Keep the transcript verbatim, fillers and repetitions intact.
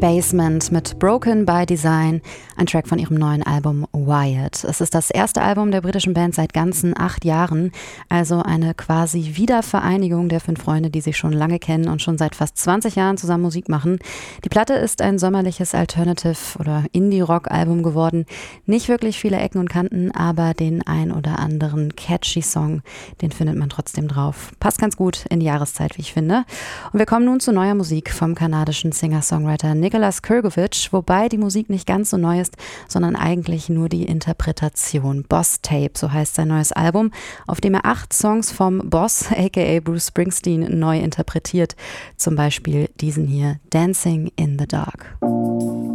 Basement mit Broken by Design, ein Track von ihrem neuen Album Wired. Es ist das erste Album der britischen Band seit ganzen acht Jahren, also eine quasi Wiedervereinigung der fünf Freunde, die sich schon lange kennen und schon seit fast zwanzig Jahren zusammen Musik machen. Die Platte ist ein sommerliches Alternative- oder Indie-Rock-Album geworden. Nicht wirklich viele Ecken und Kanten, aber den ein oder anderen catchy Song, den findet man trotzdem drauf. Passt ganz gut in die Jahreszeit, wie ich finde. Und wir kommen nun zu neuer Musik vom kanadischen Singer-Songwriter Nicholas Krgovich, wobei die Musik nicht ganz so neu ist, sondern eigentlich nur die Interpretation. Boss Tape, so heißt sein neues Album, auf dem er acht Songs vom Boss, aka Bruce Springsteen, neu interpretiert. Zum Beispiel diesen hier, Dancing in the Dark.